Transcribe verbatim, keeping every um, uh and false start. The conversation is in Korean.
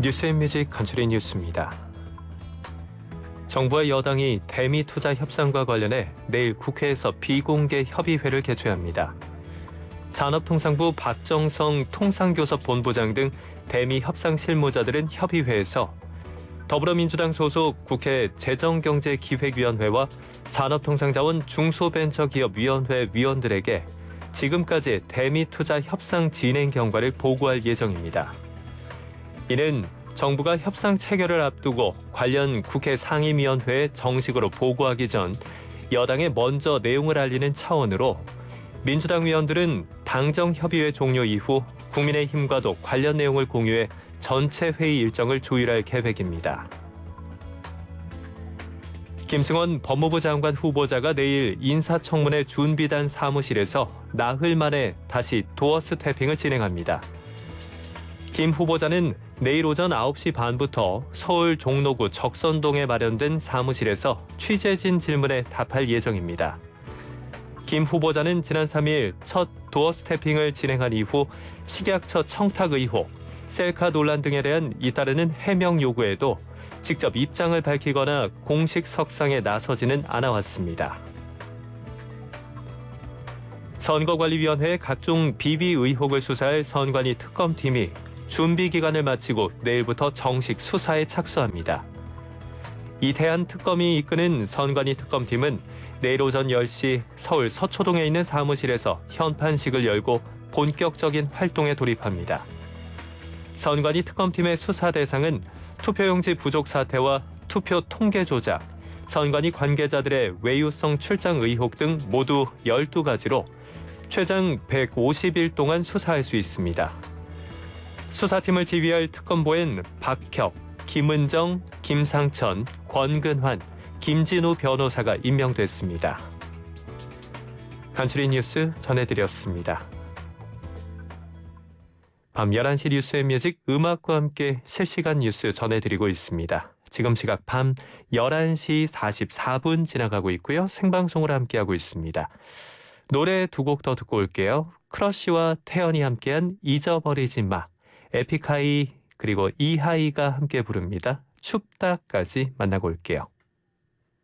뉴스앤뮤직 간추린 뉴스입니다. 정부와 여당이 대미 투자 협상과 관련해 내일 국회에서 비공개 협의회를 개최합니다. 산업통상부 박정성 통상교섭본부장 등 대미 협상 실무자들은 협의회에서 더불어민주당 소속 국회 재정경제기획위원회와 산업통상자원 중소벤처기업위원회 위원들에게 지금까지 대미 투자 협상 진행 경과를 보고할 예정입니다. 이는 정부가 협상 체결을 앞두고 관련 국회 상임위원회에 정식으로 보고하기 전 여당에 먼저 내용을 알리는 차원으로 민주당 위원들은 당정협의회 종료 이후 국민의힘과도 관련 내용을 공유해 전체 회의 일정을 조율할 계획입니다. 김승원 법무부 장관 후보자가 내일 인사청문회 준비단 사무실에서 나흘 만에 다시 도어 스태핑을 진행합니다. 김 후보자는 내일 오전 아홉 시 반부터 서울 종로구 적선동에 마련된 사무실에서 취재진 질문에 답할 예정입니다. 김 후보자는 지난 삼 일 첫 도어 스태핑을 진행한 이후 식약처 청탁 의혹, 셀카 논란 등에 대한 잇따르는 해명 요구에도 직접 입장을 밝히거나 공식 석상에 나서지는 않아왔습니다. 선거관리위원회의 각종 비위 의혹을 수사할 선관위 특검팀이 준비 기간을 마치고 내일부터 정식 수사에 착수합니다. 이태한 특검이 이끄는 선관위 특검팀은 내일 오전 열 시 서울 서초동에 있는 사무실에서 현판식을 열고 본격적인 활동에 돌입합니다. 선관위 특검팀의 수사 대상은 투표용지 부족 사태와 투표 통계 조작, 선관위 관계자들의 외유성 출장 의혹 등 모두 열두 가지로 최장 백오십 일 동안 수사할 수 있습니다. 수사팀을 지휘할 특검보엔 박혁, 김은정, 김상천, 권근환, 김진우 변호사가 임명됐습니다. 간추린 뉴스 전해드렸습니다. 밤 열한 시 뉴스앤뮤직 음악과 함께 실시간 뉴스 전해드리고 있습니다. 지금 시각 밤 열한 시 사십사 분 지나가고 있고요. 생방송으로 함께하고 있습니다. 노래 두 곡 더 듣고 올게요. 크러쉬와 태연이 함께한 잊어버리지 마, 에픽하이 그리고 이하이가 함께 부릅니다. 춥다까지 만나고 올게요.